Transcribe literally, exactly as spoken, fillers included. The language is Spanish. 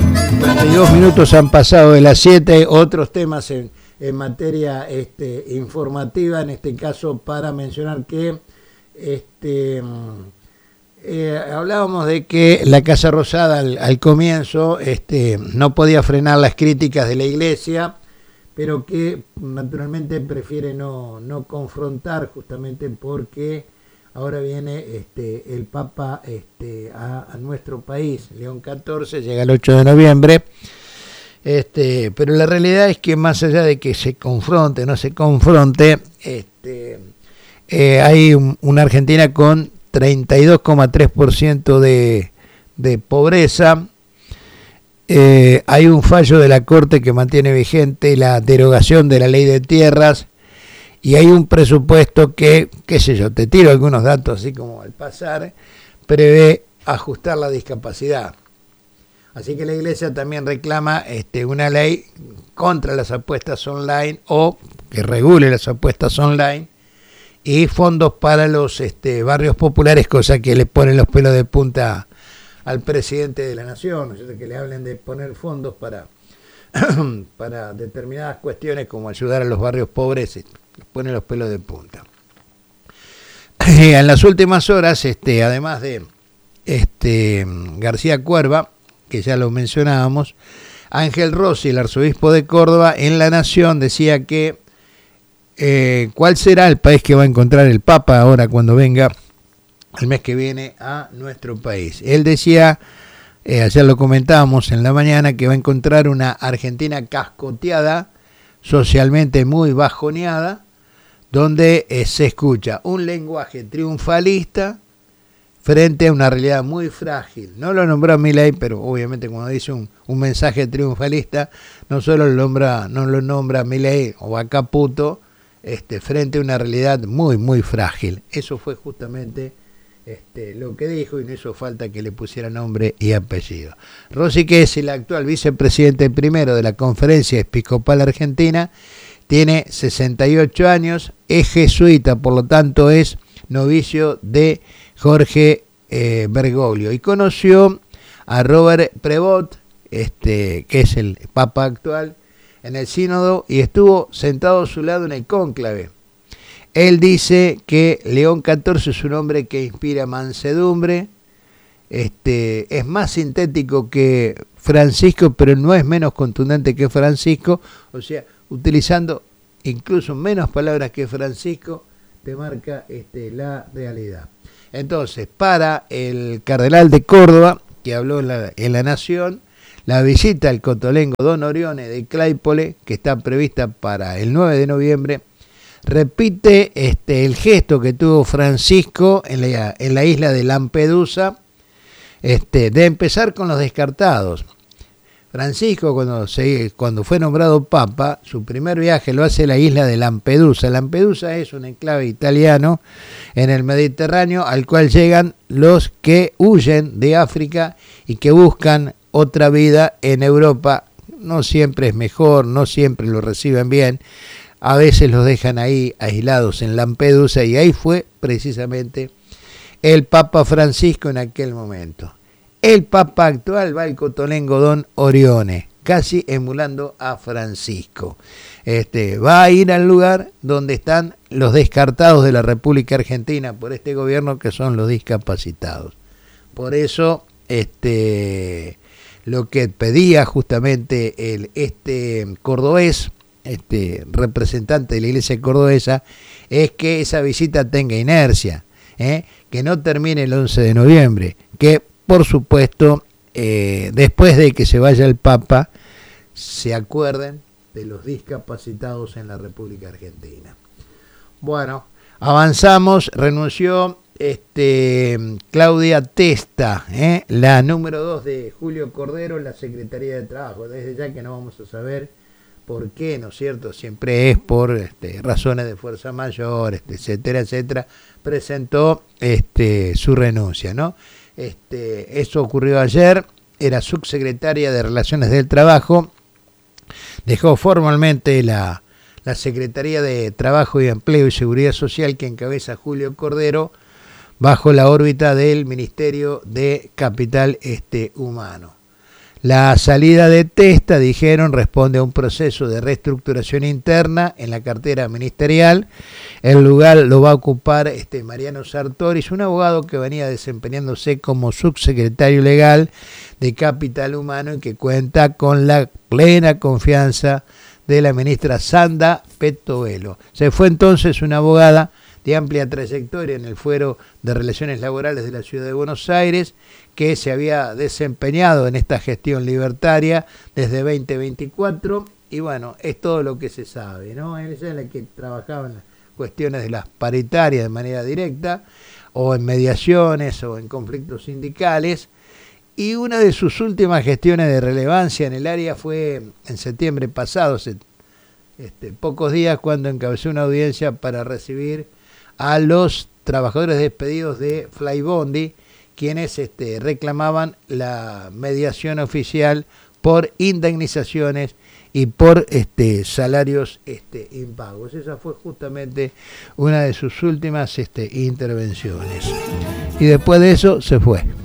cuarenta y dos minutos han pasado de las siete. Otros temas en, en materia este, informativa, en este caso para mencionar que este, eh, hablábamos de que la Casa Rosada al, al comienzo este, no podía frenar las críticas de la Iglesia, pero que naturalmente prefiere no, no confrontar, justamente porque ahora viene este, el Papa este, a, a nuestro país, León catorce, llega el ocho de noviembre, este, pero la realidad es que más allá de que se confronte, no se confronte, este, eh, hay un, una Argentina con treinta y dos coma tres por ciento de, de pobreza. Eh, hay un fallo de la Corte que mantiene vigente la derogación de la ley de tierras. Y hay un presupuesto que, qué sé yo, te tiro algunos datos así como al pasar, prevé ajustar la discapacidad. Así que la Iglesia también reclama este, una ley contra las apuestas online o que regule las apuestas online y fondos para los este, barrios populares, cosa que le ponen los pelos de punta al presidente de la Nación, ¿no? Que le hablen de poner fondos para, para determinadas cuestiones como ayudar a los barrios pobres. Pone los pelos de punta. En las últimas horas, este, además de este, García Cuerva, que ya lo mencionábamos, Ángel Rossi, el arzobispo de Córdoba, en La Nación decía que eh, cuál será el país que va a encontrar el Papa ahora cuando venga el mes que viene a nuestro país. Él decía, eh, ayer lo comentábamos en la mañana, que va a encontrar una Argentina cascoteada, socialmente muy bajoneada, donde eh, se escucha un lenguaje triunfalista frente a una realidad muy frágil. No lo nombró Milei, pero obviamente cuando dice un, un mensaje triunfalista, no solo lo nombra, no lo nombra Milei o a Caputo, este, frente a una realidad muy, muy frágil. Eso fue justamente este, lo que dijo, y no hizo falta que le pusiera nombre y apellido. Rossi, que es el actual vicepresidente primero de la Conferencia Episcopal Argentina, tiene sesenta y ocho años, es jesuita, por lo tanto es novicio de Jorge eh, Bergoglio, y conoció a Robert Prevost, este, que es el Papa actual, en el sínodo, y estuvo sentado a su lado en el cónclave. Él dice que León catorce es un hombre que inspira mansedumbre, este, es más sintético que Francisco, pero no es menos contundente que Francisco, o sea, utilizando incluso menos palabras que Francisco, te marca este, la realidad. Entonces, para el cardenal de Córdoba, que habló en la, en la Nación, la visita al cotolengo Don Orione de Claypole, que está prevista para el nueve de noviembre, repite este, el gesto que tuvo Francisco en la, en la isla de Lampedusa, este, de empezar con los descartados. Francisco, cuando, se, cuando fue nombrado Papa, su primer viaje lo hace a la isla de Lampedusa. Lampedusa es un enclave italiano en el Mediterráneo al cual llegan los que huyen de África y que buscan otra vida en Europa. No siempre es mejor, no siempre lo reciben bien. A veces los dejan ahí aislados en Lampedusa, y ahí fue precisamente el Papa Francisco en aquel momento. El Papa actual va al cotolengo Don Orione, casi emulando a Francisco. Este, va a ir al lugar donde están los descartados de la República Argentina por este gobierno, que son los discapacitados. Por eso, este, lo que pedía justamente el, este cordobés, este representante de la iglesia cordobesa, es que esa visita tenga inercia, ¿eh? que no termine el once de noviembre, que por supuesto, eh, después de que se vaya el Papa, se acuerden de los discapacitados en la República Argentina. Bueno, avanzamos. Renunció este, Claudia Testa, ¿eh? la número dos de Julio Cordero en la Secretaría de Trabajo. Desde ya que no vamos a saber por qué, ¿no es cierto? Siempre es por este, razones de fuerza mayor, este, etcétera, etcétera. Presentó este, su renuncia, ¿no? Este, eso ocurrió ayer. Era subsecretaria de Relaciones del Trabajo. Dejó formalmente la, la Secretaría de Trabajo y Empleo y Seguridad Social, que encabeza Julio Cordero, bajo la órbita del Ministerio de Capital este, Humano. La salida de Testa, dijeron, responde a un proceso de reestructuración interna en la cartera ministerial. El lugar lo va a ocupar este Mariano Sartoris, un abogado que venía desempeñándose como subsecretario legal de Capital Humano y que cuenta con la plena confianza de la ministra Sandra Petovelo. Se fue entonces una abogada de amplia trayectoria en el fuero de relaciones laborales de la ciudad de Buenos Aires, que se había desempeñado en esta gestión libertaria desde veinte veinticuatro, y bueno, es todo lo que se sabe, ¿no? Ella es la que trabajaba en las cuestiones de las paritarias de manera directa, o en mediaciones, o en conflictos sindicales, y una de sus últimas gestiones de relevancia en el área fue en septiembre pasado, hace este, pocos días, cuando encabezó una audiencia para recibir a los trabajadores despedidos de Flybondi, quienes este, reclamaban la mediación oficial por indemnizaciones y por este, salarios este, impagos. Esa fue justamente una de sus últimas este, intervenciones. Y después de eso se fue.